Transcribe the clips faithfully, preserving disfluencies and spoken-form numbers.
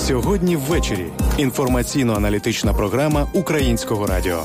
Сьогодні ввечері. Інформаційно-аналітична програма Українського радіо.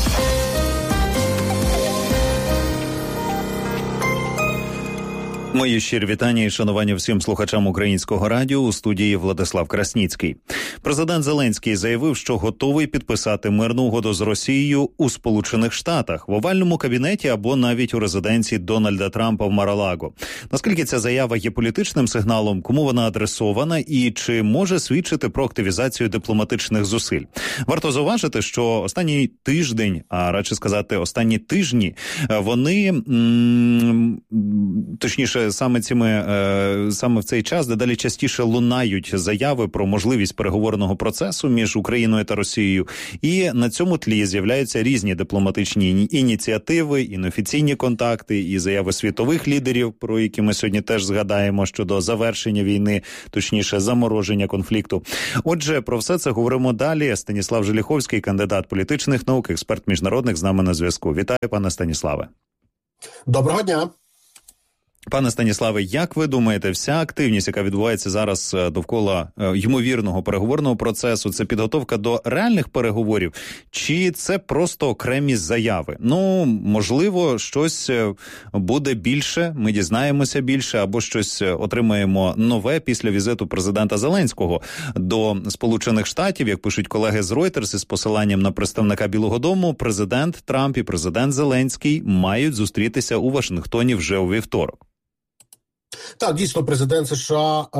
Мої щирі вітання і шанування всім слухачам Українського радіо. У студії Владислав Красніцький. Президент Зеленський заявив, що готовий підписати мирну угоду з Росією у Сполучених Штатах, в овальному кабінеті або навіть у резиденції Дональда Трампа в Мар-а-Лаго. Наскільки ця заява є політичним сигналом, кому вона адресована і чи може свідчити про активізацію дипломатичних зусиль? Варто зауважити, що останній тиждень, а радше сказати останні тижні, вони, м- точніше, саме цими саме в цей час дедалі частіше лунають заяви про можливість переговорного процесу між Україною та Росією. І на цьому тлі з'являються різні дипломатичні ініціативи, і неофіційні контакти, і заяви світових лідерів, про які ми сьогодні теж згадаємо щодо завершення війни, точніше замороження конфлікту. Отже, про все це говоримо далі. Станіслав Желіховський, кандидат політичних наук, експерт міжнародних, з нами на зв'язку. Вітаю, пане Станіславе. Доброго дня. Пане Станіславе, як ви думаєте, вся активність, яка відбувається зараз довкола е, ймовірного переговорного процесу, це підготовка до реальних переговорів, чи це просто окремі заяви? Ну, можливо, щось буде більше, ми дізнаємося більше, або щось отримаємо нове після візиту президента Зеленського до Сполучених Штатів. Як пишуть колеги з Reuters із посиланням на представника Білого дому, президент Трамп і президент Зеленський мають зустрітися у Вашингтоні вже у вівторок. Так, дійсно, президент США е,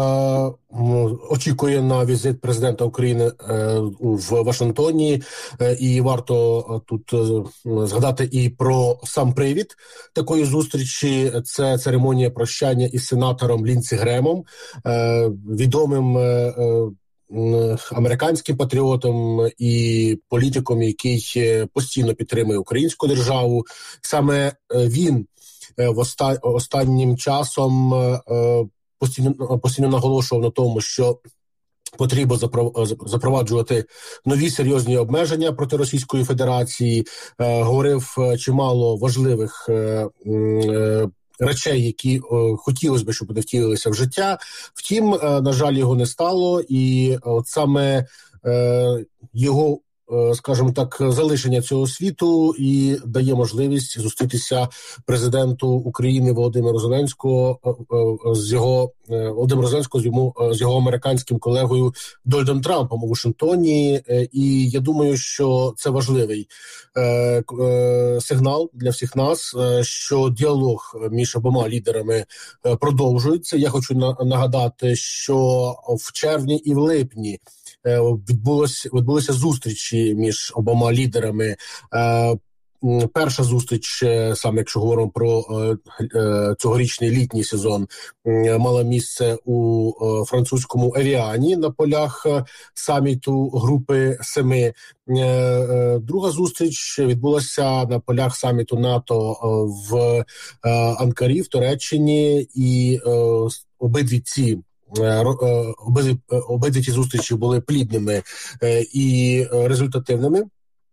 очікує на візит президента України е, в Вашингтоні, е, і варто е, тут е, згадати і про сам привід такої зустрічі. Це церемонія прощання із сенатором Лінсі Гремом, е, відомим е, е, американським патріотом і політиком, який постійно підтримує українську державу. Саме він В оста... останнім часом е, постійно, постійно наголошував на тому, що потрібно запроваджувати нові серйозні обмеження проти Російської Федерації, е, говорив чимало важливих е, е, речей, які е, хотілося б, щоб вони втілилися в життя. Втім, е, на жаль, його не стало, і от саме е, його, скажімо так, залишення цього світу і дає можливість зустрітися президенту України Володимиру Зеленського з його Володимиру Зеленського з йому з його американським колегою Дональдом Трампом у Вашингтоні. І я думаю, що це важливий е, е, сигнал для всіх нас, е, що діалог між обома лідерами е, продовжується. Я хочу на, нагадати, що в червні і в липні Відбулося, відбулися зустрічі між обома лідерами. Е, перша зустріч, саме якщо говоримо про е, цьогорічний літній сезон, е, мала місце у е, французькому Евіані на полях саміту Групи Семи. Е, е, друга зустріч відбулася на полях саміту НАТО в е, Анкарі, в Туреччині, і е, обидві ці Обидві, обидві ті зустрічі були плідними і результативними.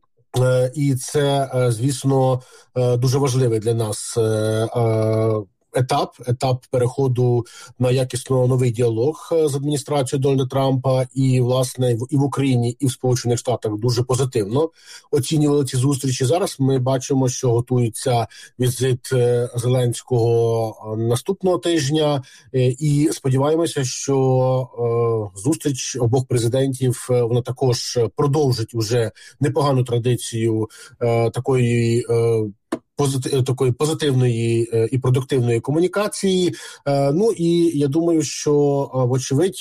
І це, звісно, дуже важливий для нас етап, етап переходу на якісно новий діалог з адміністрацією Дональда Трампа. І, власне, і в Україні, і в Сполучених Штатах дуже позитивно оцінювали ці зустрічі. Зараз ми бачимо, що готується візит Зеленського наступного тижня, і сподіваємося, що зустріч обох президентів, вона також продовжить уже непогану традицію такої такої позитивної і продуктивної комунікації. Ну і я думаю, що, вочевидь,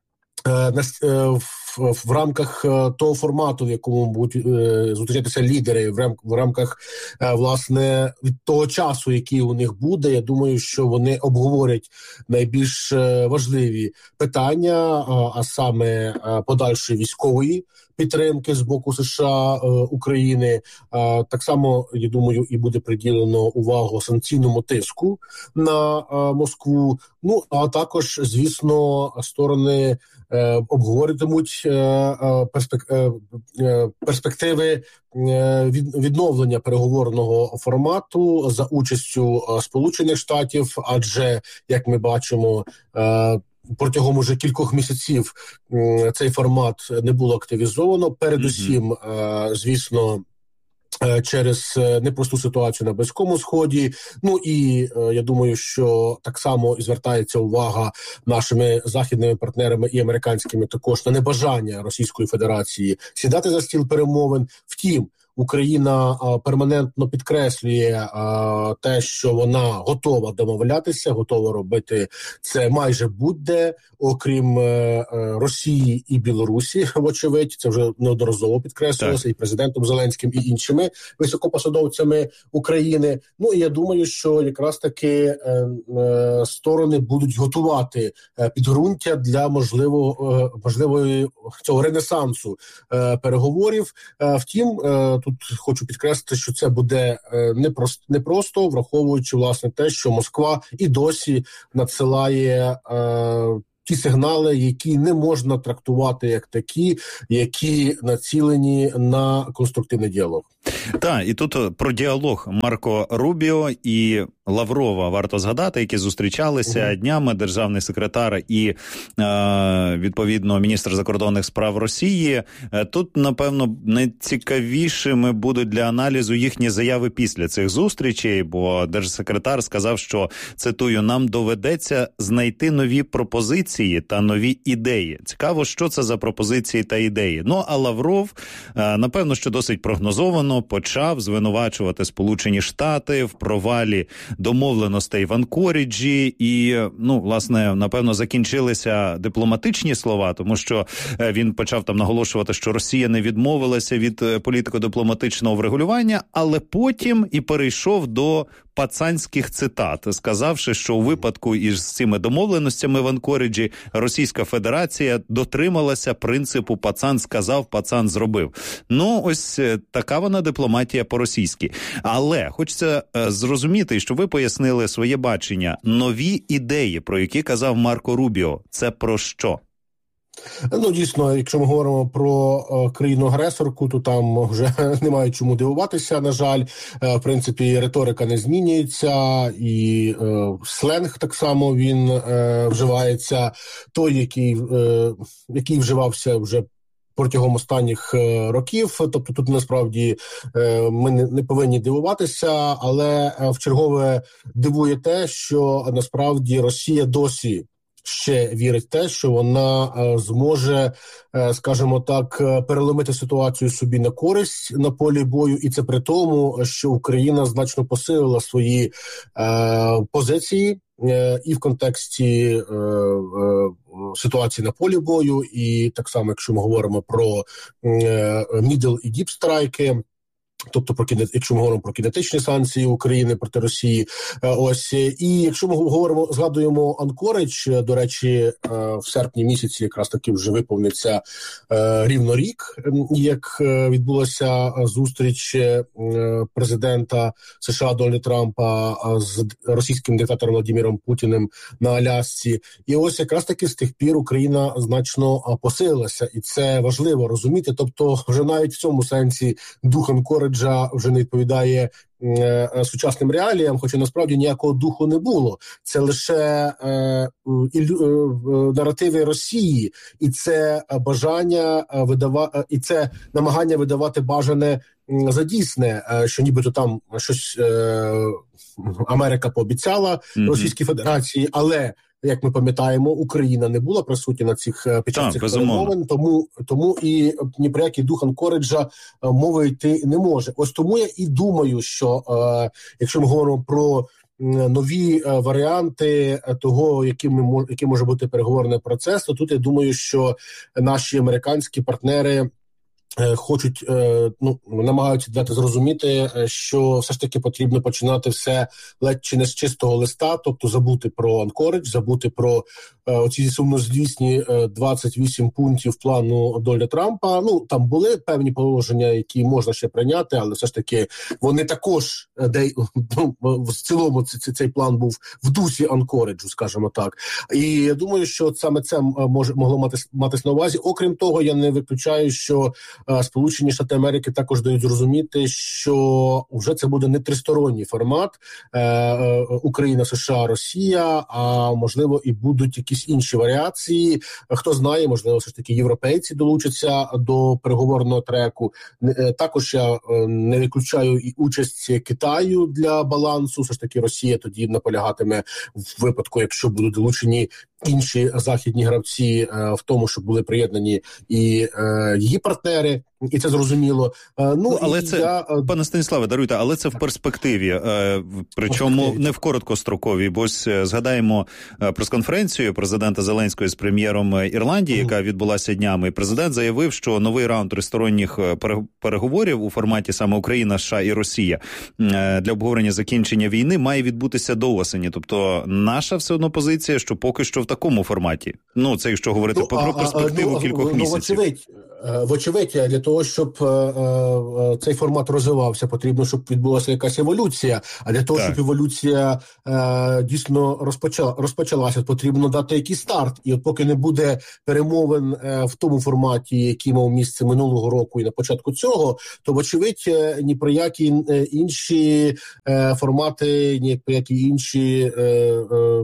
в рамках того формату, в якому будуть зустрічатися лідери, в, рам, в рамках, власне, від того часу, який у них буде, я думаю, що вони обговорять найбільш важливі питання, а саме подальшої військової підтримки з боку США, України. Так само, я думаю, і буде приділено увагу санкційному тиску на Москву. Ну, а також, звісно, сторони обговорюватимуть перспективи відновлення переговорного формату за участю Сполучених Штатів, адже, як ми бачимо, протягом уже кількох місяців цей формат не було активізовано. Передусім, mm-hmm. звісно, через непросту ситуацію на Близькому Сході. Ну і я думаю, що так само і звертається увага нашими західними партнерами і американськими також на небажання Російської Федерації сідати за стіл перемовин. Втім, Україна а, перманентно підкреслює а, те, що вона готова домовлятися, готова робити це майже будь-де, окрім е, Росії і Білорусі, вочевидь. Це вже неодноразово підкреслювалося так. і президентом Зеленським, і іншими високопосадовцями України. Ну і я думаю, що якраз таки е, е, сторони будуть готувати е, підґрунтя для можливого, е, можливої цього ренесансу е, переговорів. Е, втім, е, тут хочу підкреслити, що це буде непросто, непросто, враховуючи, власне, те, що Москва і досі надсилає е, ті сигнали, які не можна трактувати як такі, які націлені на конструктивний діалог. Так, і тут про діалог Марко Рубіо і Лаврова варто згадати, які зустрічалися uh-huh. днями, державний секретар і, е, відповідно, міністр закордонних справ Росії. Тут, напевно, найцікавішими будуть для аналізу їхні заяви після цих зустрічей, бо держсекретар сказав, що, цитую, «нам доведеться знайти нові пропозиції та нові ідеї». Цікаво, що це за пропозиції та ідеї. Ну, а Лавров, е, напевно, що досить прогнозовано почав звинувачувати Сполучені Штати в провалі домовленостей в Анкоріджі і, ну, власне, напевно, закінчилися дипломатичні слова, тому що він почав там наголошувати, що Росія не відмовилася від політико-дипломатичного врегулювання, але потім і перейшов до пацанських цитат, сказавши, що у випадку із цими домовленостями в Анкоріджі Російська Федерація дотрималася принципу «пацан сказав, пацан зробив». Ну, ось така вона дипломатія по-російськи. Але хочеться е, зрозуміти, що ви пояснили своє бачення. Нові ідеї, про які казав Марко Рубіо, це про що? Ну, дійсно, якщо ми говоримо про е, країну-агресорку, то там вже немає чому дивуватися, на жаль. Е, в принципі, риторика не змінюється, і е, сленг так само він е, вживається. Той, який, е, який вживався вже протягом останніх е, років. Тобто тут насправді е, ми не, не повинні дивуватися, але е, вчергове дивує те, що насправді Росія досі ще вірить в те, що вона е, зможе, е, скажімо так, переломити ситуацію собі на користь на полі бою, і це при тому, що Україна значно посилила свої е, позиції е, і в контексті е, е, ситуації на полі бою, і так само, якщо ми говоримо про е, middle і deep страйки, тобто, про якщо ми говоримо про кінетичні санкції України проти Росії, ось, і якщо ми говоримо, згадуємо Анкоридж, до речі, в серпні місяці якраз таки вже виповниться рівно рік, як відбулася зустріч президента США Дональда Трампа з російським диктатором Владимиром Путіним на Алясці, і ось якраз таки з тих пір Україна значно посилилася, і це важливо розуміти, тобто вже навіть в цьому сенсі дух Анкориджа вже не відповідає е, сучасним реаліям, хоча насправді ніякого духу не було. Це лише е, ілю, е, наративи Росії, і це бажання видава, і це намагання видавати бажане за дійсне, е, що нібито там щось е, Америка пообіцяла mm-hmm. Російській Федерації, але як ми пам'ятаємо, Україна не була присутня на цих під час цих перемовин, тому тому і ні про який дух Анкориджа мови йти не може. Ось тому я і думаю, що е, якщо ми говоримо про нові е, варіанти того, яким ми яким може бути переговорний процес, то тут я думаю, що наші американські партнери хочуть, ну, намагаються дати зрозуміти, що все ж таки потрібно починати все ледь чи не з чистого листа, тобто забути про Анкоридж, забути про оці сумнозвісні двадцять вісім пунктів плану Дональда Трампа. Ну, там були певні положення, які можна ще прийняти, але все ж таки вони також, де, ну, в цілому цей, цей план був в дусі Анкориджу, скажімо так. І я думаю, що саме це може, могло мати, матись на увазі. Окрім того, я не виключаю, що Сполучені Штати Америки також дають зрозуміти, що вже це буде не тристоронній формат Україна, США, Росія, а можливо і будуть якісь інші варіації. Хто знає, можливо, все ж таки європейці долучаться до переговорного треку. Також я не виключаю і участь Китаю для балансу. Все ж таки Росія тоді наполягатиме в випадку, якщо будуть долучені інші західні гравці в тому, щоб були приєднані і е, її партнери, і це зрозуміло. Е, ну, ну, але і це, я... пане Станіславе, даруйте, але це в перспективі, е, причому перспективі. Не в короткостроковій, бо згадаємо прес-конференцію президента Зеленського з прем'єром Ірландії, mm. яка відбулася днями. Президент заявив, що новий раунд тристоронніх переговорів у форматі саме Україна, США і Росія е, для обговорення закінчення війни має відбутися до осені. Тобто наша все одно позиція, що поки що в такому форматі. Ну, це якщо говорити ну, про перспективу ну, кількох ну, місяців. Вочевидь, вочевидь, для того, щоб е, е, цей формат розвивався, потрібно, щоб відбулася якась еволюція. А для того, так. щоб еволюція е, дійсно розпочала, розпочалася, потрібно дати якийсь старт. І от поки не буде перемовин е, в тому форматі, який мав місце минулого року і на початку цього, то, вочевидь, е, ні про які е, інші е, формати, ні про які інші е, е,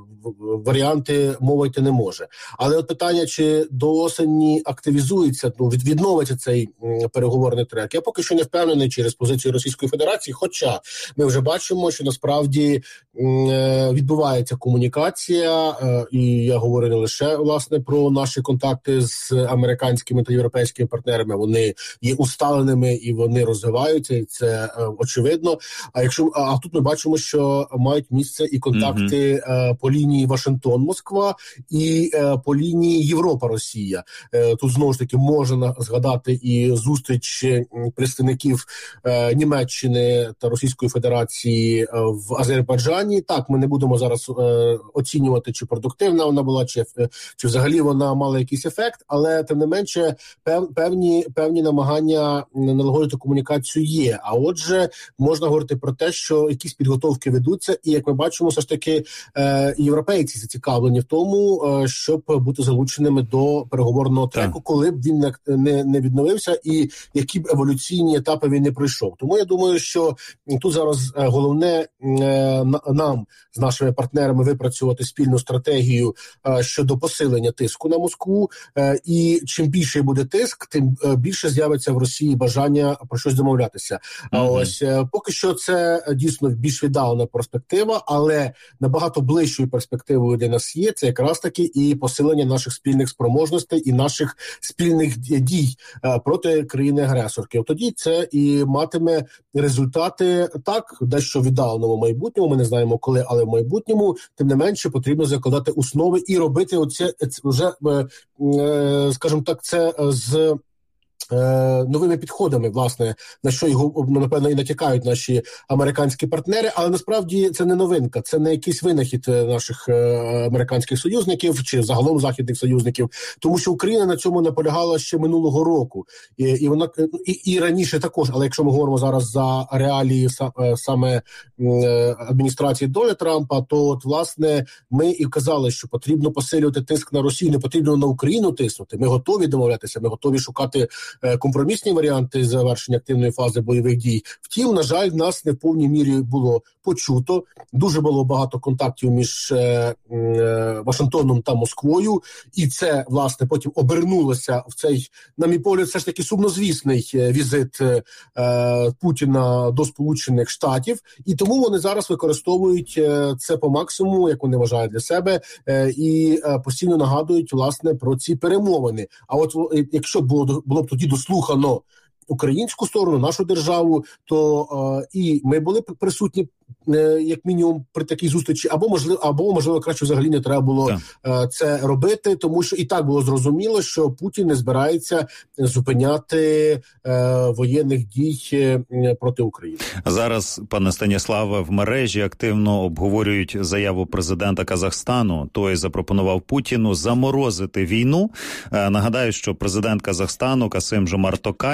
варіанти мова йти не може. Але от питання, чи до осені активізується, ну, відновиться цей м, переговорний трек, я поки що не впевнений через позицію Російської Федерації, хоча ми вже бачимо, що насправді м, відбувається комунікація, е, і я говорю не лише, власне, про наші контакти з американськими та європейськими партнерами, вони є усталеними і вони розвиваються, і це е, очевидно. А якщо а, а тут ми бачимо, що мають місце і контакти mm-hmm. е, по лінії Вашингтон-Москва і е, по лінії Європа-Росія. Е, тут знову ж таки можна згадати і зустріч представників е, Німеччини та Російської Федерації е, в Азербайджані. Так, ми не будемо зараз е, оцінювати, чи продуктивна вона була, чи, е, чи взагалі вона мала якийсь ефект, але тим не менше пев, певні, певні намагання налагодити комунікацію є. А отже, можна говорити про те, що якісь підготовки ведуться, і як ми бачимо, все ж таки е, європейці зацікавлені в тому, щоб бути залученими до переговорного треку, так. коли б він не, не, не відновився і які б еволюційні етапи він не пройшов. Тому я думаю, що тут зараз головне нам з нашими партнерами випрацювати спільну стратегію щодо посилення тиску на Москву, і чим більше буде тиск, тим більше з'явиться в Росії бажання про щось домовлятися. Mm-hmm. Ось поки що це дійсно більш віддалена перспектива, але набагато ближчою перспективою для нас є, це якраз таки і посилення наших спільних спроможностей і наших спільних дій проти країни-агресорки. От тоді це і матиме результати, так, дещо в віддаленому майбутньому, ми не знаємо коли, але в майбутньому, тим не менше, потрібно закладати основи і робити оце, вже, скажімо так, це з новими підходами, власне, на що його, напевно, і натякають наші американські партнери, але насправді це не новинка, це не якийсь винахід наших американських союзників чи загалом західних союзників, тому що Україна на цьому наполягала ще минулого року, і, і вона і, і раніше також, але якщо ми говоримо зараз за реалії саме адміністрації Дональда Трампа, то от, власне, ми і казали, що потрібно посилювати тиск на Росію, не потрібно на Україну тиснути, ми готові домовлятися, ми готові шукати компромісні варіанти завершення активної фази бойових дій. Втім, на жаль, нас не в повній мірі було почуто. Дуже було багато контактів між е, е, Вашингтоном та Москвою, і це, власне, потім обернулося в цей, на мій погляд, все ж таки сумнозвісний візит е, Путіна до Сполучених Штатів, і тому вони зараз використовують е, це по максимуму, як вони вважають для себе, е, і е, постійно нагадують, власне, про ці перемовини. А от якщо було, було б тоді дослухано українську сторону, нашу державу, то е, і ми були присутні, е, як мінімум, при такій зустрічі, або можливо, або можливо краще взагалі не треба було е, це робити, тому що і так було зрозуміло, що Путін не збирається зупиняти е, воєнних дій е, проти України. Зараз, пане Станіславе, в мережі активно обговорюють заяву президента Казахстану. Той запропонував Путіну заморозити війну. Е, нагадаю, що президент Казахстану Касим-Жомарт Токаєв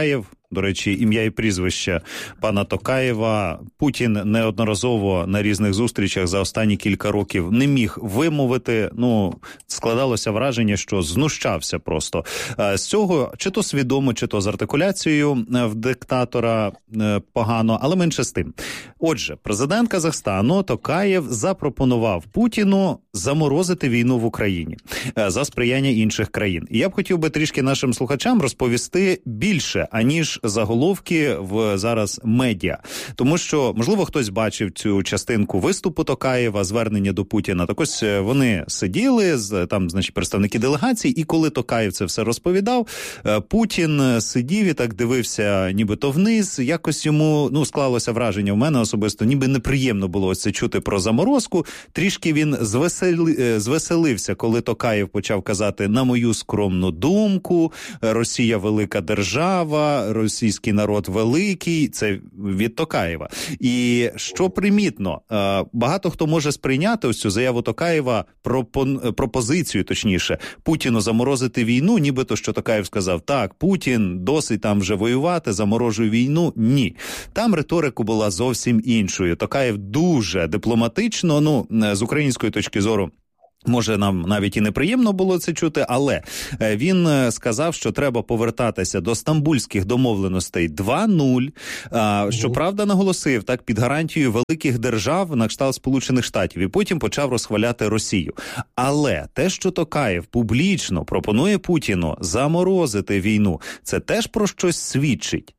До речі, ім'я і прізвище пана Токаєва Путін неодноразово на різних зустрічах за останні кілька років не міг вимовити. Ну, складалося враження, що знущався просто. З цього, чи то свідомо, чи то з артикуляцією в диктатора погано, але менше з тим. Отже, президент Казахстану Токаєв запропонував Путіну заморозити війну в Україні за сприяння інших країн. І я б хотів би трішки нашим слухачам розповісти більше, аніж заголовки в зараз медіа. Тому що, можливо, хтось бачив цю частинку виступу Токаєва, звернення до Путіна. Так ось вони сиділи, там, значить, представники делегації, і коли Токаєв це все розповідав, Путін сидів і так дивився нібито вниз. Якось йому, ну, склалося враження в мене особисто, ніби неприємно було ось це чути про заморозку. Трішки він звесели, звеселився, коли Токаєв почав казати, на мою скромну думку, Росія велика держава, російський народ великий, це від Токаєва. І що примітно, багато хто може сприйняти ось цю заяву Токаєва, пропозицію, точніше, Путіну заморозити війну, нібито, що Токаєв сказав, так, Путін досить там вже воювати, заморожує війну. Ні. Там риторика була зовсім іншою. Токаєв дуже дипломатично, ну, з української точки зору, може, нам навіть і неприємно було це чути, але він сказав, що треба повертатися до стамбульських домовленостей два нуль. Щоправда, наголосив, так, під гарантією великих держав на кшталт Сполучених Штатів. І потім почав розхваляти Росію. Але те, що Токаєв публічно пропонує Путіну заморозити війну, це теж про щось свідчить.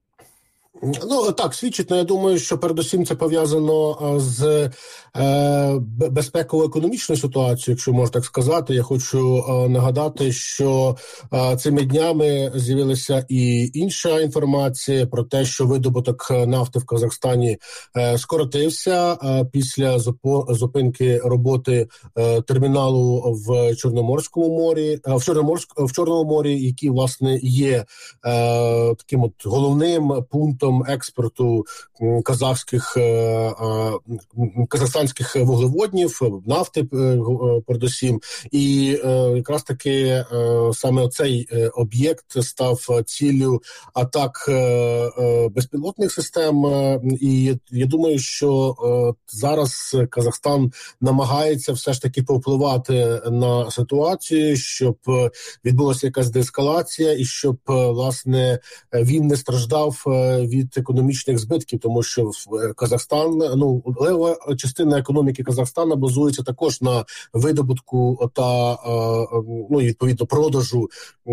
Ну, так, свідчить, але я думаю, що передусім це пов'язано з е, безпеково-економічною ситуацією, якщо можна так сказати. Я хочу е, нагадати, що е, цими днями з'явилася і інша інформація про те, що видобуток нафти в Казахстані е, скоротився е, після зупо, зупинки роботи е, терміналу в Чорноморському морі, е, в, Чорноморськ, в Чорному морі, який, власне, є е, таким от головним пунктом експорту казахських, казахстанських вуглеводнів, нафти передусім. І якраз таки саме цей об'єкт став ціллю атак безпілотних систем. І я думаю, що зараз Казахстан намагається все ж таки повпливати на ситуацію, щоб відбулася якась деескалація і щоб, власне, він не страждав від економічних збитків, тому що Казахстан, ну, лева частина економіки Казахстана базується також на видобутку та, ну, відповідно, продажу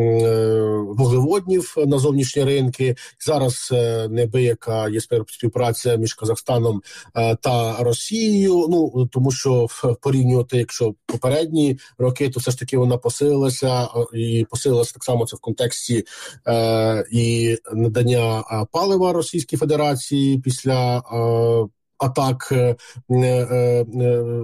вуглеводнів на зовнішні ринки. Зараз неабияка є співпраця між Казахстаном та Росією, ну, тому що порівнювати, якщо попередні роки, то все ж таки вона посилилася, і посилилася так само це в контексті і надання палива Російській Федерації після е, атак е, е, е,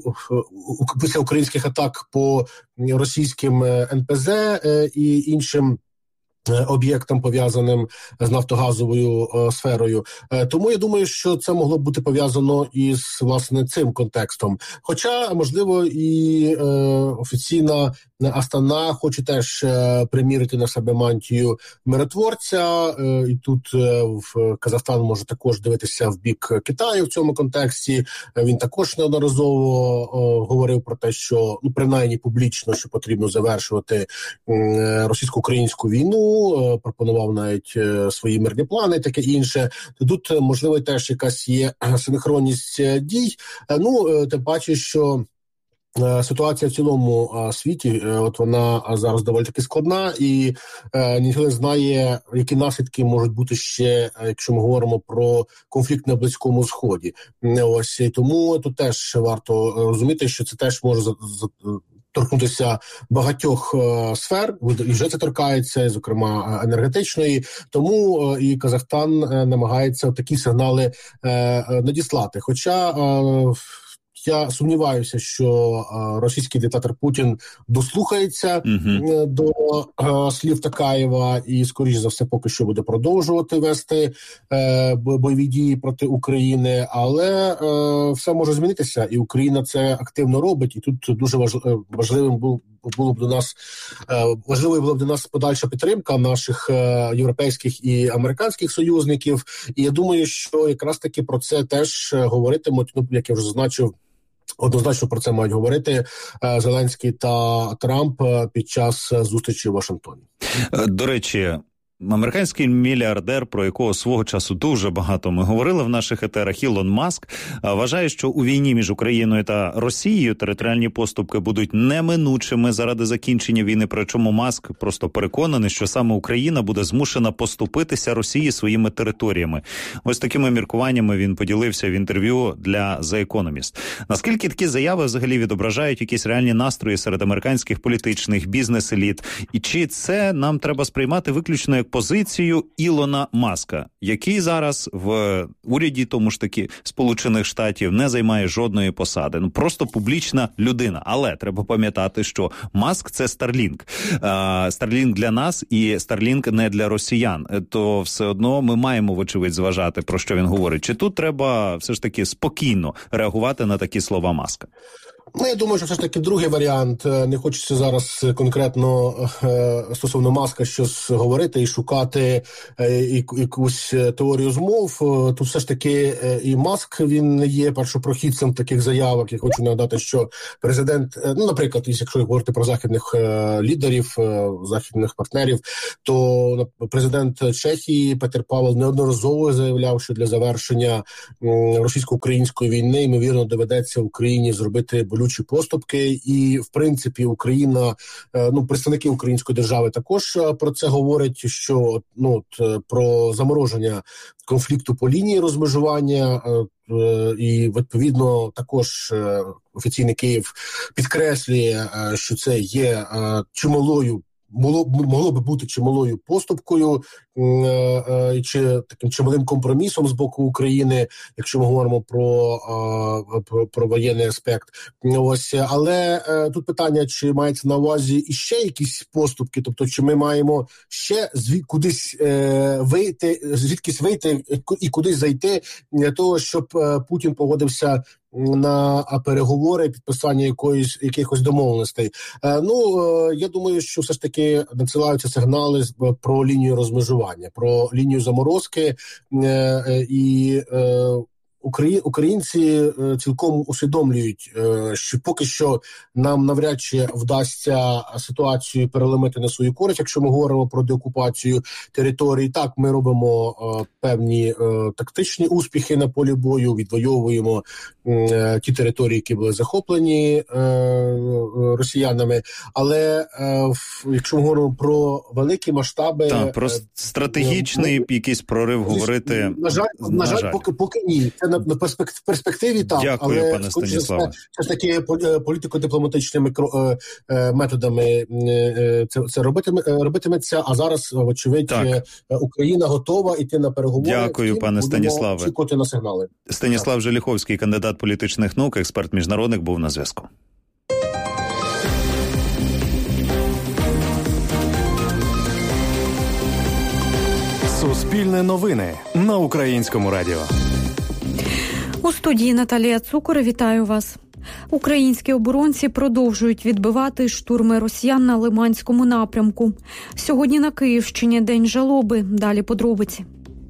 після українських атак по російським ен пе зе е, і іншим об'єктам, пов'язаним з нафтогазовою е, сферою. Е, тому я думаю, що це могло бути пов'язано із, власне, цим контекстом. Хоча, можливо, і е, офіційна Астана хоче теж е, примірити на себе мантію миротворця, е, і тут е, в Казахстан може також дивитися в бік Китаю в цьому контексті. Е, він також неодноразово е, говорив про те, що, ну, принаймні публічно, що потрібно завершувати е, російсько-українську війну, пропонував навіть свої мирні плани, таке інше. Тут, можливо, теж якась є синхронність дій. Ну, тим паче, що ситуація в цілому світі, от вона зараз доволі таки складна, і е, ніхто не знає, які наслідки можуть бути ще, якщо ми говоримо про конфлікт на Близькому Сході. Ось, і тому тут теж варто розуміти, що це теж може за, за торкнутися багатьох е, сфер, і вже це торкається, зокрема енергетичної, тому е, і Казахстан е, намагається такі сигнали е, надіслати. Хоча е, я сумніваюся, що е, російський диктатор Путін дослухається uh-huh. до е, слів Токаєва і, скоріш за все, поки що буде продовжувати вести е, бойові дії проти України, але е, все може змінитися, і Україна це активно робить, і тут дуже важ, важливим був було б до нас важливою була б до нас подальша підтримка наших європейських і американських союзників. І я думаю, що якраз таки про це теж говоритимуть, ну, як я вже зазначив, однозначно про це мають говорити Зеленський та Трамп під час зустрічі в Вашингтоні. До речі, американський мільярдер, про якого свого часу дуже багато ми говорили в наших етерах, Ілон Маск, вважає, що у війні між Україною та Росією територіальні поступки будуть неминучими заради закінчення війни, причому Маск просто переконаний, що саме Україна буде змушена поступитися Росії своїми територіями. Ось такими міркуваннями він поділився в інтерв'ю для The Economist. Наскільки такі заяви взагалі відображають якісь реальні настрої серед американських політичних бізнес-еліт? І чи це нам треба сприймати виключно як позицію Ілона Маска, який зараз в уряді тому ж таки Сполучених Штатів не займає жодної посади. Ну, просто публічна людина. Але треба пам'ятати, що Маск – це Starlink. Starlink для нас і Starlink не для росіян. То все одно ми маємо, вочевидь, зважати, про що він говорить. Чи тут треба все ж таки спокійно реагувати на такі слова Маска? Ну, я думаю, що все ж таки другий варіант. Не хочеться зараз конкретно е, стосовно Маска щось говорити і шукати е, якусь теорію змов. Тут все ж таки е, і Маск, він не є першопрохідцем таких заявок. Я хочу нагадати, що президент, е, ну, наприклад, якщо говорити про західних е, лідерів, е, західних партнерів, то президент Чехії Петер Павел неодноразово заявляв, що для завершення е, російсько-української війни, ймовірно, доведеться Україні зробити болючі поступки, і в принципі Україна, ну, представники української держави також про це говорять, що ну от, про замороження конфлікту по лінії розмежування, і відповідно також офіційний Київ підкреслює, що це є чималою Могло, могло би бути чималою поступкою е, е, чи таким чималим компромісом з боку України, якщо ми говоримо про, е, про, про воєнний аспект. Ось, але е, тут питання, чи мається на увазі іще якісь поступки, тобто чи ми маємо ще звід, кудись е, вийти, звідкись вийти і кудись зайти для того, щоб е, Путін погодився на переговори, підписання якоїсь якихось домовленостей. Е, ну, е, я думаю, що все ж таки надсилаються сигнали про лінію розмежування, про лінію заморозки, е, е, і е, українці цілком усвідомлюють, що поки що нам навряд чи вдасться ситуацію переломити на свою користь, якщо ми говоримо про деокупацію територій. Так, ми робимо певні тактичні успіхи на полі бою, відвоюємо ті території, які були захоплені росіянами, але якщо ми говоримо про великі масштаби... Так, про стратегічний ну, якийсь прорив говорити... На жаль, на, на жаль, жаль. Поки, поки ні. Це на, на перспективі так, Дякую, але пане Станіславе. Це ж таки політико-дипломатичними методами це, це робитиме, робитиметься, а зараз, очевидь, так. Україна готова йти на переговори. Дякую, і пане Станіславе. Очікувати на сигнали. Станіслав так. Желіховський, кандидат політичних наук, експерт міжнародник, був на зв'язку. Суспільне новини на Українському радіо. У студії Наталія Цукор. Вітаю вас. Українські оборонці продовжують відбивати штурми росіян на Лиманському напрямку. Сьогодні на Київщині день жалоби. Далі подробиці.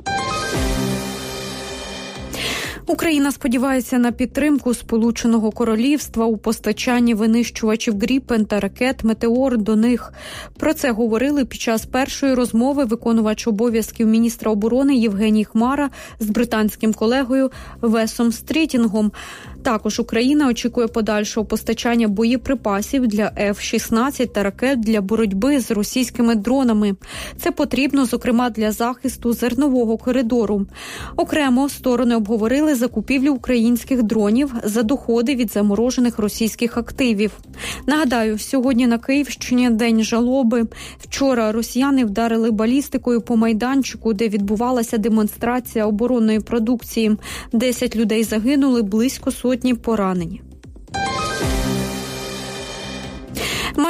Україна сподівається на підтримку Сполученого Королівства у постачанні винищувачів «Гріпен» та ракет «Метеор» до них. Про це говорили під час першої розмови виконувач обов'язків міністра оборони Євгеній Хмара з британським колегою Весом Стрітінгом. Також Україна очікує подальшого постачання боєприпасів для еф шістнадцять та ракет для боротьби з російськими дронами. Це потрібно, зокрема, для захисту зернового коридору. Окремо сторони обговорили закупівлю українських дронів за доходи від заморожених російських активів. Нагадаю, сьогодні на Київщині день жалоби. Вчора росіяни вдарили балістикою по майданчику, де відбувалася демонстрація оборонної продукції. Десять людей загинули, близько сотні поранені. Майже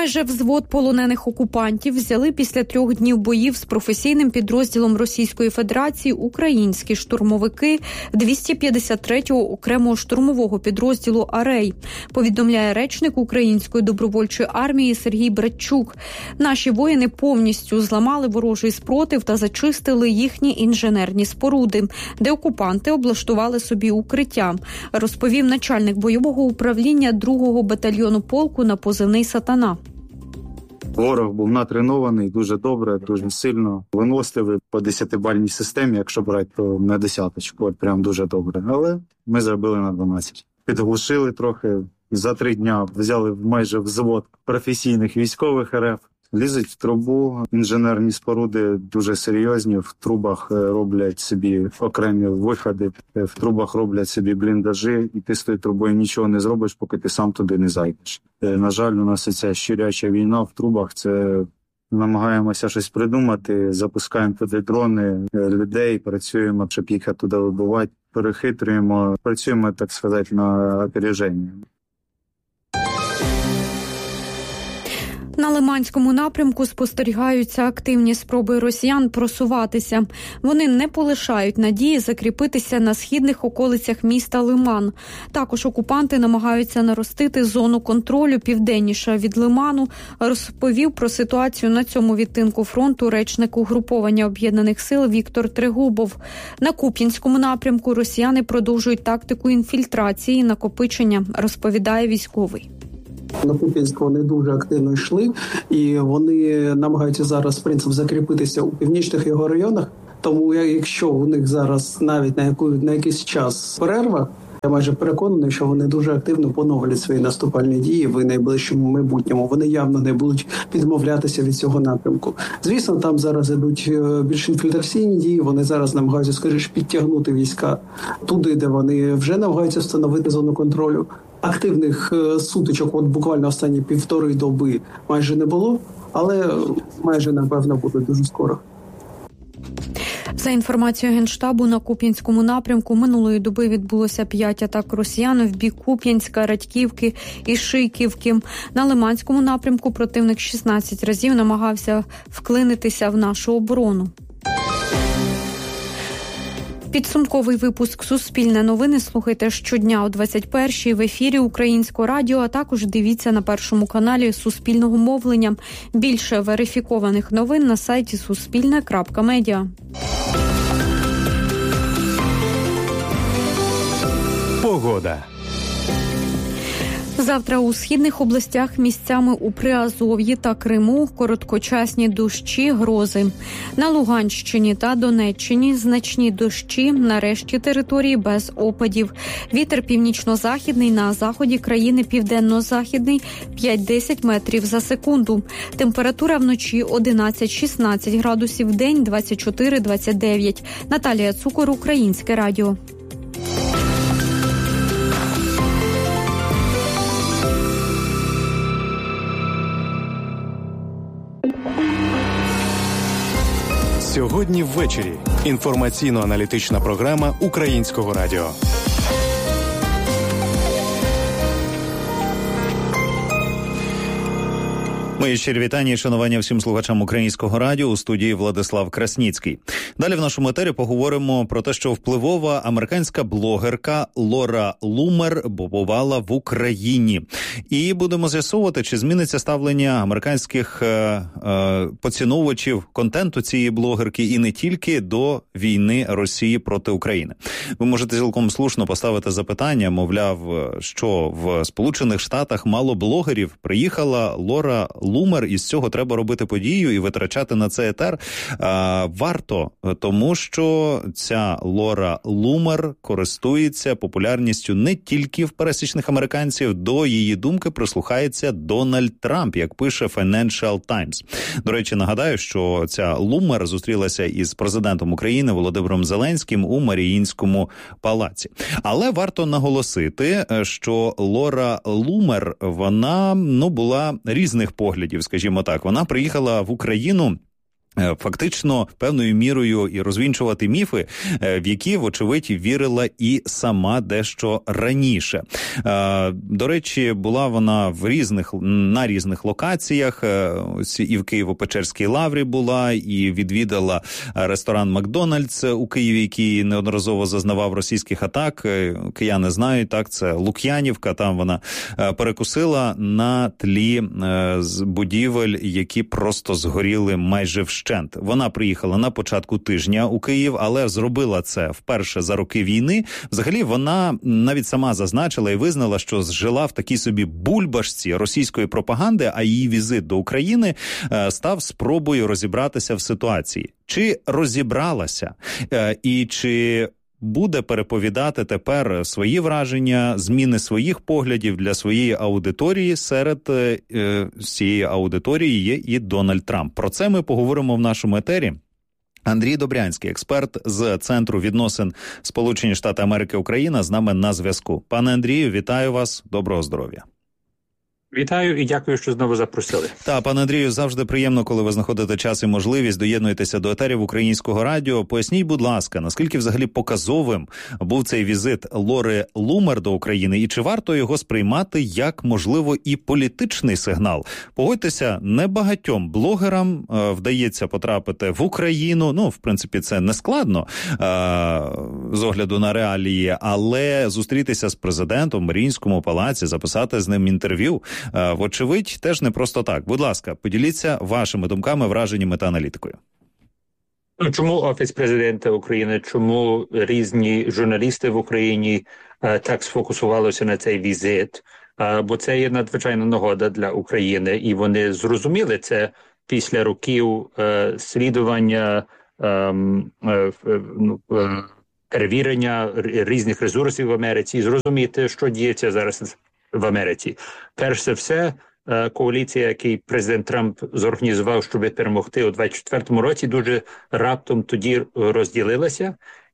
Майже взвод полонених окупантів взяли після трьох днів боїв з професійним підрозділом Російської Федерації українські штурмовики двісті п'ятдесят третього окремого штурмового підрозділу «Арей», повідомляє речник Української добровольчої армії Сергій Братчук. Наші воїни повністю зламали ворожий спротив та зачистили їхні інженерні споруди, де окупанти облаштували собі укриття, розповів начальник бойового управління другого батальйону полку на позивний «Сатана». Ворог був натренований дуже добре, дуже сильно, виносливий по десятибальній системі, якщо брати, то на десяточку, от прям дуже добре. Але ми зробили на дванадцять. Підглушили трохи, за три дня взяли майже взвод професійних військових РФ, лізуть в трубу, інженерні споруди дуже серйозні, в трубах роблять собі окремі виходи, в трубах роблять собі бліндажі, і ти з тою трубою нічого не зробиш, поки ти сам туди не зайдеш. На жаль, у нас ця щуряча війна в трубах, це намагаємося щось придумати, запускаємо туди дрони, людей, працюємо, щоб їх туди вибивати, перехитрюємо, працюємо, так сказати, на опереження. На Лиманському напрямку спостерігаються активні спроби росіян просуватися. Вони не полишають надії закріпитися на східних околицях міста Лиман. Також окупанти намагаються наростити зону контролю південніше від Лиману, розповів про ситуацію на цьому відтинку фронту речник угруповання Об'єднаних сил Віктор Трегубов. На Куп'янському напрямку росіяни продовжують тактику інфільтрації і накопичення, розповідає військовий. На Куп'янськ вони дуже активно йшли, і вони намагаються зараз, в принципі, закріпитися у північних його районах. Тому якщо у них зараз навіть на яку на якийсь час перерва, я майже переконаний, що вони дуже активно поновлять свої наступальні дії в найближчому майбутньому. Вони явно не будуть відмовлятися від цього напрямку. Звісно, там зараз ідуть більш інфільтраційні дії, вони зараз намагаються, скоріше, підтягнути війська туди, де вони вже намагаються встановити зону контролю. Активних сутичок, от буквально останні півтори доби майже не було, але майже, напевно, буде дуже скоро. За інформацією Генштабу, на Куп'янському напрямку минулої доби відбулося п'ять атак росіян в бік Куп'янська, Радьківки і Шийківки. На Лиманському напрямку противник шістнадцять разів намагався вклинитися в нашу оборону. Підсумковий випуск «Суспільне новини» слухайте щодня о двадцять першій в ефірі Українського радіо, а також дивіться на Першому каналі Суспільного мовлення. Більше верифікованих новин на сайті суспільне крапка медіа. Погода. Завтра у східних областях місцями у Приазов'ї та Криму короткочасні дощі, грози. На Луганщині та Донеччині значні дощі, на решті території без опадів. Вітер північно-західний, на заході країни південно-західний п'ять-десять метрів за секунду. Температура вночі одинадцять-шістнадцять градусів, вдень двадцять чотири - двадцять дев'ять. Наталія Цукор, Українське радіо. Сьогодні ввечері. Інформаційно-аналітична програма Українського радіо. Мої щирі вітання і шанування всім слухачам Українського радіо, у студії Владислав Красніцький. Далі в нашому етері поговоримо про те, що впливова американська блогерка Лора Лумер побувала в Україні. І будемо з'ясовувати, чи зміниться ставлення американських е, е, поціновувачів контенту цієї блогерки і не тільки до війни Росії проти України. Ви можете цілком слушно поставити запитання, мовляв, що в Сполучених Штатах мало блогерів, приїхала Лора Лумер, і з цього треба робити подію і витрачати на це етер. А, варто, тому що ця Лора Лумер користується популярністю не тільки в пересічних американців. До її думки прислухається Дональд Трамп, як пише Financial Times. До речі, нагадаю, що ця Лумер зустрілася із президентом України Володимиром Зеленським у Маріїнському палаці. Але варто наголосити, що Лора Лумер, вона, ну, була різних поглядів, скажімо так. Вона приїхала в Україну фактично певною мірою і розвінчувати міфи, в які, вочевидь, вірила і сама дещо раніше. До речі, була вона в різних, на різних локаціях, і в Києво-Печерській лаврі була, і відвідала ресторан «Макдональдс» у Києві, який неодноразово зазнавав російських атак. Кияни знають, так, це Лук'янівка, там вона перекусила на тлі будівель, які просто згоріли майже вщент. Вона приїхала на початку тижня у Київ, але зробила це вперше за роки війни. Взагалі, вона навіть сама зазначила і визнала, що жила в такій собі бульбашці російської пропаганди, а її візит до України став спробою розібратися в ситуації. Чи розібралася? І чи буде переповідати тепер свої враження, зміни своїх поглядів для своєї аудиторії? Серед е, цієї аудиторії є і Дональд Трамп. Про це ми поговоримо в нашому етері. Андрій Добрянський, експерт з Центру відносин Сполучені Штати Америки Україна, з нами на зв'язку. Пане Андрію, вітаю вас, доброго здоров'я. Вітаю і дякую, що знову запросили. Та, пане Андрію, завжди приємно, коли ви знаходите час і можливість, доєднуєтеся до етерів Українського радіо. Поясніть, будь ласка, наскільки взагалі показовим був цей візит Лори Лумер до України, і чи варто його сприймати як, можливо, і політичний сигнал? Погодьтеся, небагатьом блогерам е, вдається потрапити в Україну. Ну, в принципі, це не складно е, з огляду на реалії, але зустрітися з президентом в Маріїнському палаці, записати з ним інтерв'ю, вочевидь, теж не просто так. Будь ласка, поділіться вашими думками, враженнями та аналітикою. Чому Офіс президента України, чому різні журналісти в Україні е, так сфокусувалися на цей візит? Е, бо це є надзвичайна нагода для України, і вони зрозуміли це після років е, слідування, е, е, ну, е, перевірення різних ресурсів в Америці, зрозуміти, що діється зараз в Америці. Перш за все, коаліція, яку президент Трамп зорганізував, щоб перемогти у двадцять четвертому році, дуже раптом тоді розділилася.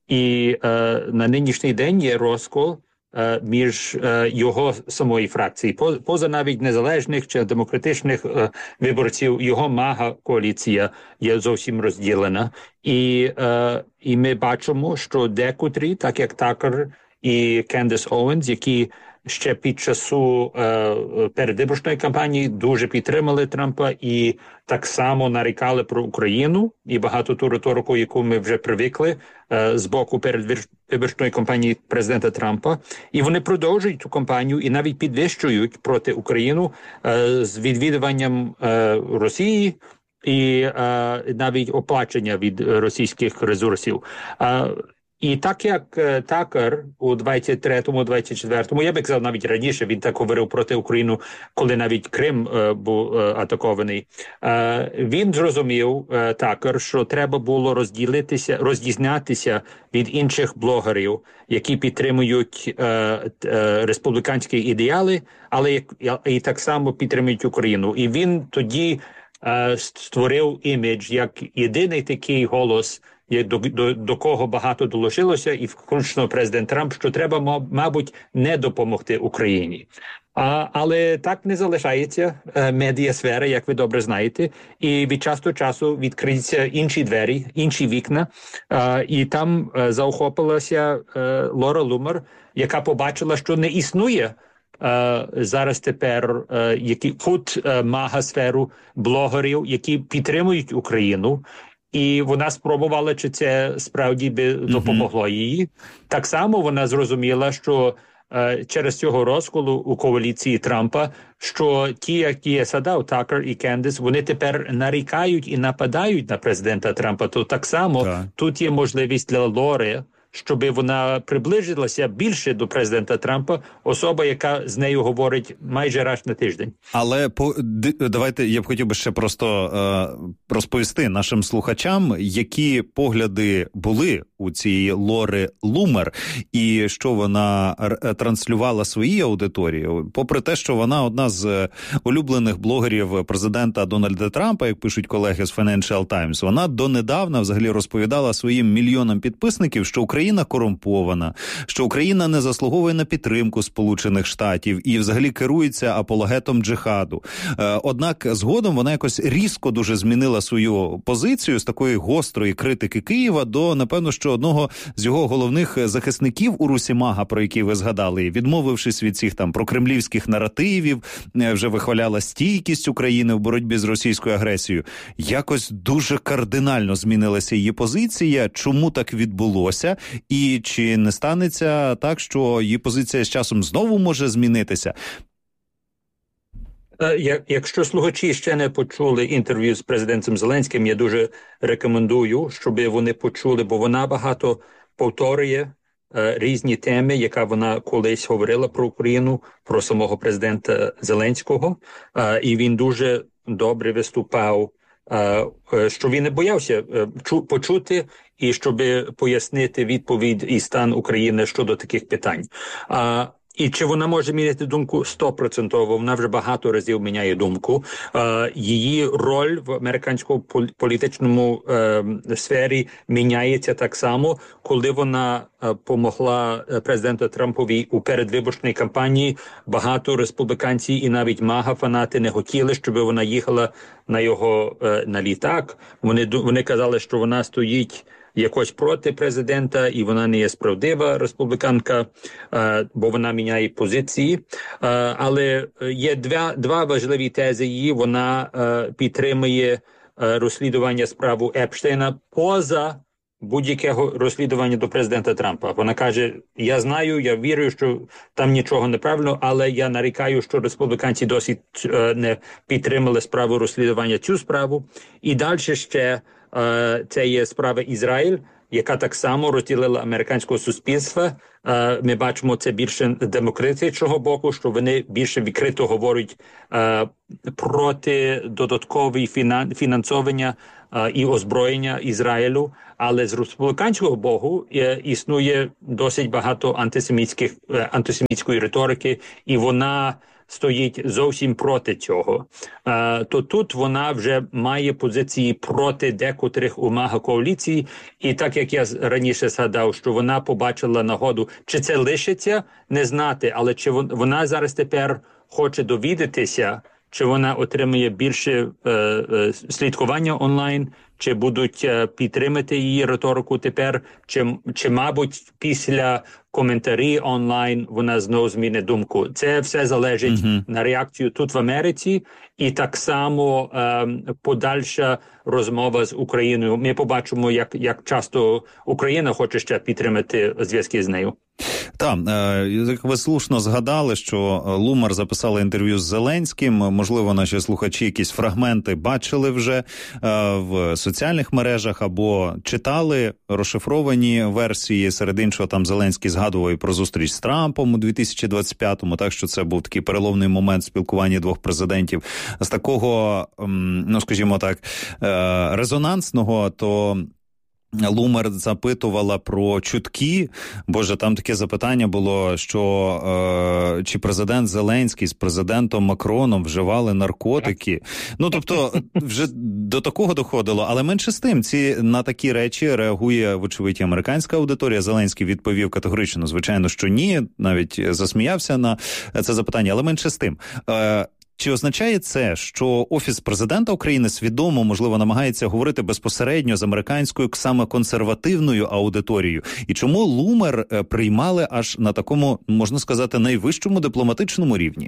І е, на нинішній день є розкол е, між е, його самої фракції. Поза навіть незалежних чи демократичних е, виборців, його мага-коаліція є зовсім розділена. І, е, і ми бачимо, що декотрі, так як Такер і Кендіс Оуенс, які ще під часу е, передвиборчої кампанії дуже підтримали Трампа і так само нарікали про Україну і багато ту риторику, яку ми вже привикли е, з боку передвиборчої кампанії президента Трампа. І вони продовжують цю кампанію і навіть підвищують проти України е, з відвідуванням е, Росії і е, навіть оплачення від російських ресурсів. Е, І так як Такер у двадцять третьому - двадцять четвертому, я би казав навіть раніше, він так говорив проти України, коли навіть Крим е, був е, атакований, е, він зрозумів, е, Такер, що треба було розділитися, роздізнятися від інших блогерів, які підтримують е, е, республіканські ідеали, але і, і так само підтримують Україну. І він тоді е, створив імідж як єдиний такий голос, До, до, до кого багато долучилося, і включно президент Трамп, що треба, мабуть, не допомогти Україні. А, але так не залишається е, медіасфера, як ви добре знаєте, і від часу до часу відкриються інші двері, інші вікна, е, і там е, заохопилася е, Лора Лумер, яка побачила, що не існує е, зараз тепер е, які, кут е, мага-сферу блогерів, які підтримують Україну. І вона спробувала, чи це справді би допомогло їй. Так само вона зрозуміла, що е, через цього розколу у коаліції Трампа, що ті, які є Садав, Такер і Кендіс, вони тепер нарікають і нападають на президента Трампа. То так само так. Тут є можливість для Лори, щоб вона приблизилася більше до президента Трампа, особа, яка з нею говорить майже раз на тиждень. Але по давайте я б хотів би ще просто е, розповісти нашим слухачам, які погляди були у цієї Лори Лумер і що вона транслювала своїй аудиторії. Попри те, що вона одна з улюблених блогерів президента Дональда Трампа, як пишуть колеги з Financial Times, вона донедавна взагалі розповідала своїм мільйонам підписників, що Україна Україна корумпована, що Україна не заслуговує на підтримку Сполучених Штатів і взагалі керується апологетом джихаду. Однак згодом вона якось різко дуже змінила свою позицію з такої гострої критики Києва до, напевно, що одного з його головних захисників у Русі Мага, про який ви згадали, відмовившись від цих там прокремлівських наративів, вже вихваляла стійкість України в боротьбі з російською агресією. Якось дуже кардинально змінилася її позиція. Чому так відбулося? І чи не станеться так, що її позиція з часом знову може змінитися? Якщо слухачі ще не почули інтерв'ю з президентом Зеленським, я дуже рекомендую, щоб вони почули, бо вона багато повторює е, різні теми, яка вона колись говорила про Україну, про самого президента Зеленського, е, і він дуже добре виступав, е, е, що він не боявся е, чу, почути і щоб пояснити відповідь і стан України щодо таких питань. Е, І чи вона може змінити думку? сто відсотків. Вона вже багато разів міняє думку. Е, її роль в американському політичному е, сфері міняється так само, коли вона е, помогла президенту Трампові у передвиборчій кампанії. Багато республіканців і навіть мага-фанати не хотіли, щоб вона їхала на його е, на літак. Вони, вони казали, що вона стоїть якось проти президента, і вона не є справдива республіканка, е, бо вона міняє позиції. Е, але є два, два важливі тези її. Вона е, підтримує е, розслідування справу Епштейна поза будь-якого розслідування до президента Трампа. Вона каже, я знаю, я вірю, що там нічого неправильно, але я нарікаю, що республіканці досі е, не підтримали справу розслідування цю справу. І далі ще це є справа Ізраїль, яка так само розділила американського суспільства. Ми бачимо це більше демократичного боку, що вони більше відкрито говорять проти додаткової фінансування і озброєння Ізраїлю. Але з республіканського боку існує досить багато антисемітських, антисемітської риторики, і вона стоїть зовсім проти цього. А, то тут вона вже має позиції проти декотрих у мага-коаліції. І так, як я раніше згадав, що вона побачила нагоду, чи це лишиться, не знати, але чи вона зараз тепер хоче довідатися, чи вона отримує більше е, е, слідкування онлайн, чи будуть е, підтримати її риторику тепер, чи, чи, мабуть, після коментарі онлайн вона знову змінить думку. Це все залежить mm-hmm. на реакцію тут в Америці, і так само е, подальша розмова з Україною. Ми побачимо, як, як часто Україна хоче ще підтримати зв'язки з нею. Так, як ви слушно згадали, що Лумар записала інтерв'ю з Зеленським, можливо, наші слухачі якісь фрагменти бачили вже в соціальних мережах або читали розшифровані версії, серед іншого там Зеленський згадував і про зустріч з Трампом у дві тисячі двадцять п'ятому, так що це був такий переломний момент спілкування двох президентів. З такого, ну скажімо так, резонансного, то Лумер запитувала про чутки, боже, там таке запитання було, що е, чи президент Зеленський з президентом Макроном вживали наркотики. Ну, тобто, вже до такого доходило, але менше з тим, ці, на такі речі реагує, вочевидь, американська аудиторія. Зеленський відповів категорично, звичайно, що ні, навіть засміявся на це запитання, але менше з тим. Е, Чи означає це, що Офіс президента України свідомо, можливо, намагається говорити безпосередньо з американською саме консервативною аудиторією? І чому Лумер приймали аж на такому, можна сказати, найвищому дипломатичному рівні?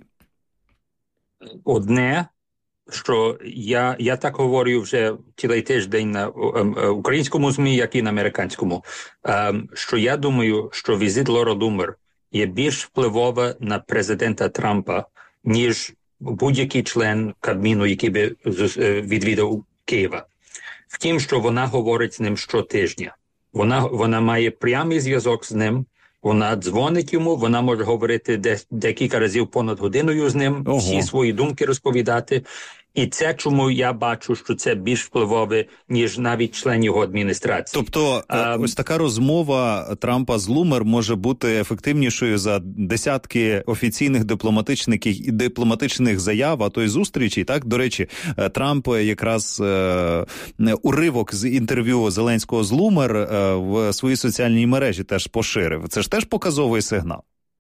Одне, що я, я так говорю вже цілий тиждень на українському ЗМІ, як і на американському, що я думаю, що візит Лори Лумер є більш впливова на президента Трампа, ніж будь-який член Кабміну, який би відвідав Києва. Втім, що вона говорить з ним щотижня. Вона, вона має прямий зв'язок з ним, вона дзвонить йому, вона може говорити де, декілька разів понад годиною з ним, Ого. всі свої думки розповідати. І це чому я бачу, що це більш впливове, ніж навіть член його адміністрації. Тобто а, ось така розмова Трампа з Лумер може бути ефективнішою за десятки офіційних дипломатичних і дипломатичних заяв, а то й зустрічей. Так, до речі, Трамп якраз е, уривок з інтерв'ю Зеленського з Лумер е, в своїй соціальній мережі теж поширив. Це ж теж показовий сигнал.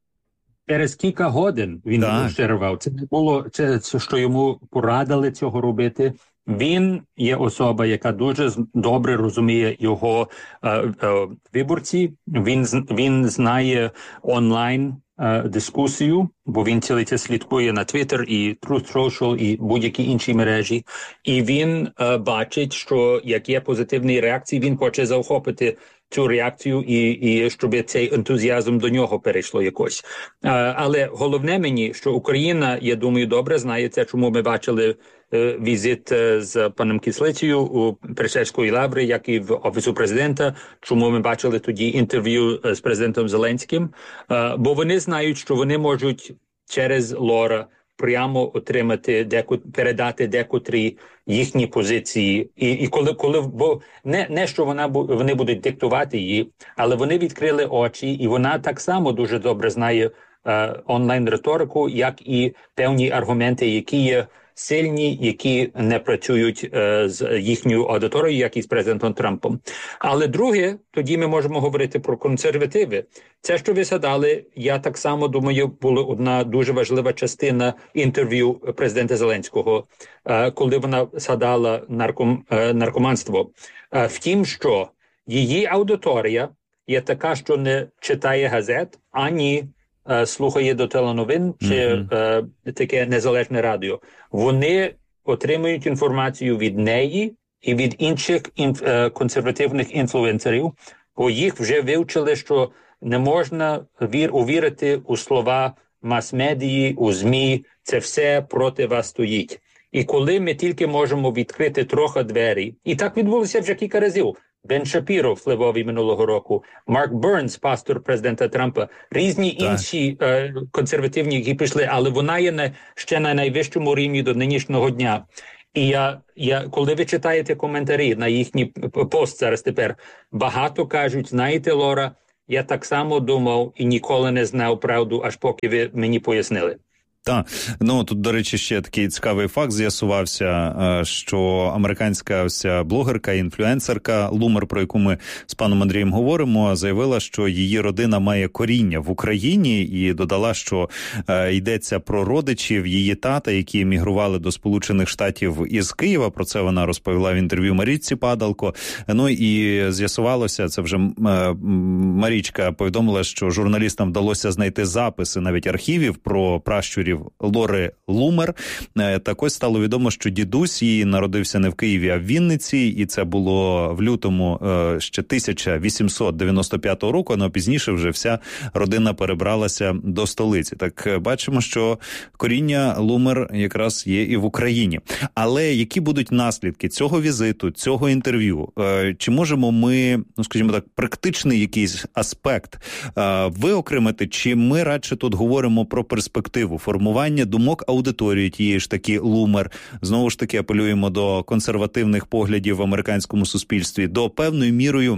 Через кілька годин він розширював. Це не було, це, це, що йому порадили цього робити. Він є особа, яка дуже добре розуміє його е, е, виборці. Він, він знає онлайн е, дискусію, бо він цілий час слідкує на Twitter і Truth Social і будь-які інші мережі. І він е, бачить, що як є позитивні реакції, він хоче заохопити цю реакцію і, і щоб цей ентузіазм до нього перейшло якось. А, але головне мені, що Україна, я думаю, добре знає це, чому ми бачили е, візит е, з паном Кислицею у Печерської лаври, як і в Офісу президента, чому ми бачили тоді інтерв'ю з президентом Зеленським, е, бо вони знають, що вони можуть через Лора прямо отримати, деку, передати декотрі їхні позиції. І, і коли, коли, бо не, не що вона, вони будуть диктувати її, але вони відкрили очі, і вона так само дуже добре знає е, онлайн-риторику, як і певні аргументи, які є сильні, які не працюють е, з їхньою аудиторією, як і з президентом Трампом. Але друге, тоді ми можемо говорити про консервативи. Це, що ви згадали, я так само думаю, була одна дуже важлива частина інтерв'ю президента Зеленського, е, коли вона згадала нарком, е, наркоманство. Е, втім, що її аудиторія є така, що не читає газет, ані слухає до теленовин чи mm-hmm. е, таке незалежне радіо. Вони отримують інформацію від неї і від інших інф, е, консервативних інфлюенсерів, бо їх вже вивчили, що не можна вір, увірити у слова мас-медії, у ЗМІ, це все проти вас стоїть. І коли ми тільки можемо відкрити трохи двері, і так відбулося вже кілька разів, Бен Шапіро впливовий минулого року, Марк Бернс, пастор президента Трампа, різні так. інші е, консервативні, які пішли, але вона є на, ще на найвищому рівні до нинішнього дня. І я, я, коли ви читаєте коментарі на їхній пост зараз тепер, багато кажуть, знаєте, Лора, я так само думав і ніколи не знав правду, аж поки ви мені пояснили. Так, ну тут, до речі, ще такий цікавий факт з'ясувався, що американська ось ця блогерка, інфлюенсерка Лумер, про яку ми з паном Андрієм говоримо, заявила, що її родина має коріння в Україні і додала, що е, йдеться про родичів її тата, які емігрували до Сполучених Штатів із Києва. Про це вона розповіла в інтерв'ю Марічці Падалко. Ну і з'ясувалося, це вже е, Марічка повідомила, що журналістам вдалося знайти записи навіть архівів про пращурів Лори Лумер. Так ось стало відомо, що дідусь її народився не в Києві, а в Вінниці, і це було в лютому ще тисяча вісімсот дев'яносто п'ятого року, але пізніше вже вся родина перебралася до столиці. Так бачимо, що коріння Лумер якраз є і в Україні. Але які будуть наслідки цього візиту, цього інтерв'ю? Чи можемо ми, ну скажімо так, практичний якийсь аспект виокремити, чи ми радше тут говоримо про перспективу формування думок аудиторії тієї ж таки Лумер. Знову ж таки апелюємо до консервативних поглядів в американському суспільстві, до певною мірою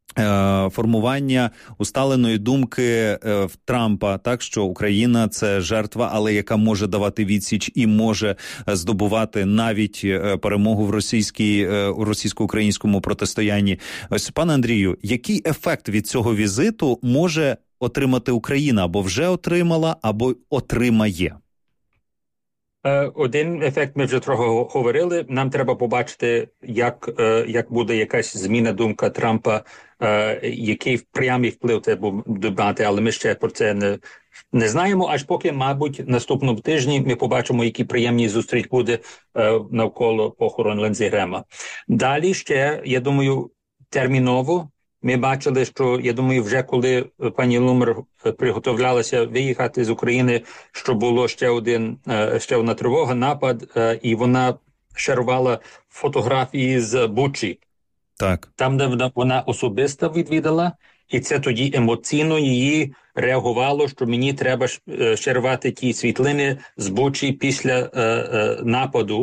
е, формування усталеної думки е, в Трампа, так, що Україна – це жертва, але яка може давати відсіч і може здобувати навіть е, перемогу в російській, е, у російсько-українському протистоянні. Ось, пане Андрію, який ефект від цього візиту може отримати Україна, або вже отримала, або отримає? Один ефект ми вже трохи говорили. Нам треба побачити, як, як буде якась зміна думка Трампа, який прямий вплив це буде мати, але ми ще про це не, не знаємо, аж поки, мабуть, наступному тижні ми побачимо, які приємні зустріч буде навколо похорон Ліндзі Грема. Далі ще, я думаю, терміново ми бачили, що, я думаю, вже коли пані Лумер приготовлялася виїхати з України, що було ще один, ще одна тривога, напад, і вона шарувала фотографії з Бучі. Так. Там, де вона особисто відвідала, і це тоді емоційно її реагувало, що мені треба шарувати ті світлини з Бучі після нападу.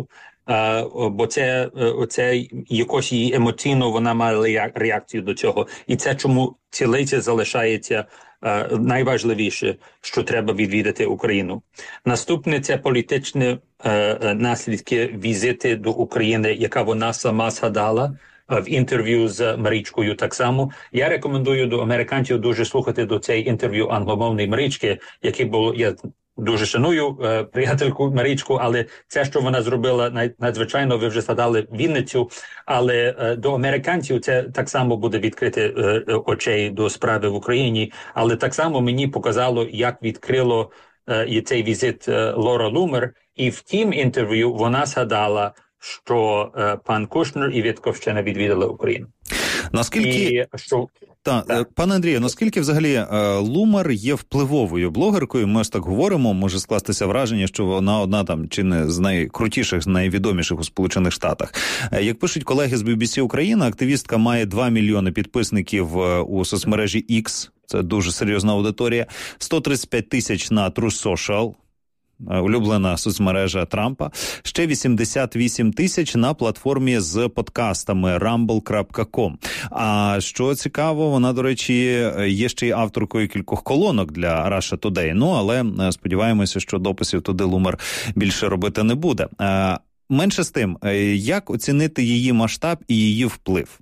бо це, це якось її емоційно вона має реакцію до цього. І це чому цілиця залишається найважливіше, що треба відвідати Україну. Наступне – це політичні наслідки візити до України, яка вона сама згадала в інтерв'ю з Марічкою так само. Я рекомендую до американців дуже слухати до цей інтерв'ю англомовної Марічки, який було, я дуже шаную е, приятельку Марічку, але це, що вона зробила, надзвичайно, ви вже згадали Вінницю, але е, до американців це так само буде відкрити е, очей до справи в Україні, але так само мені показало, як відкрило е, цей візит е, Лора Лумер, і в тім інтерв'ю вона згадала, що е, пан Кушнер і Вітковщина відвідали Україну. Наскільки... І, що... Та, так. Пане Андрію, наскільки взагалі Лумер є впливовою блогеркою? Ми ж так говоримо, може скластися враження, що вона одна там чи не з найкрутіших, з найвідоміших у Сполучених Штатах. Як пишуть колеги з бі бі сі Україна, активістка має два мільйони підписників у соцмережі X, це дуже серйозна аудиторія, сто тридцять п'ять тисяч на Truth Social, улюблена соцмережа Трампа, ще вісімдесят вісім тисяч на платформі з подкастами Rumble крапка ком. А що цікаво, вона, до речі, є ще й авторкою кількох колонок для Russia Today. Ну, але сподіваємося, що дописів туди Лумер більше робити не буде. Менше з тим, як оцінити її масштаб і її вплив?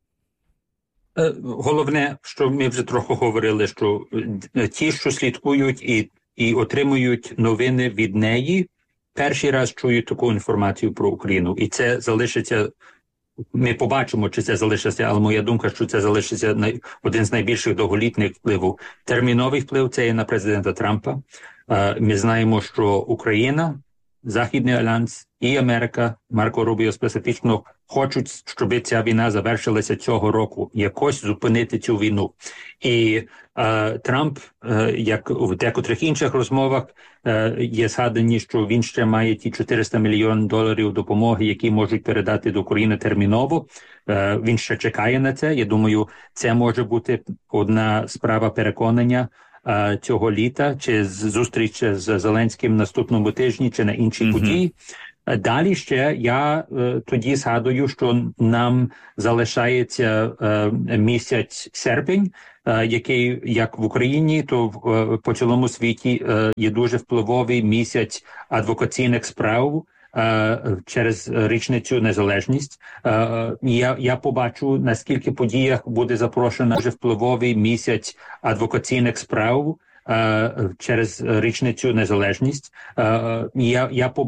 Головне, що ми вже трохи говорили, що ті, що слідкують і і отримують новини від неї, перший раз чують таку інформацію про Україну. І це залишиться, ми побачимо, чи це залишиться, але моя думка, що це залишиться най, один з найбільших довголітніх впливів. Терміновий вплив – це є на президента Трампа. Ми знаємо, що Україна, Західний Альянс і Америка, Марко Рубіо специфічно, хочуть, щоб ця війна завершилася цього року, якось зупинити цю війну. І е, Трамп, е, як в декотрих інших розмовах, е, є згадані, що він ще має ті чотириста мільйонів доларів допомоги, які можуть передати до України терміново. Е, він ще чекає на це. Я думаю, це може бути одна справа переконання е, цього літа, чи зустріч з Зеленським наступному тижні, чи на інші mm-hmm. події. Далі ще я е, тоді згадую, що нам залишається е, місяць серпень, е, який, як в Україні, то в, е, по цілому світі е, є дуже впливовий місяць адвокаційних справ е, через річницю незалежність. Е, я, я побачу, наскільки подіях буде запрошено дуже впливовий місяць адвокаційних справ через річницю незалежність. Я, я побачу,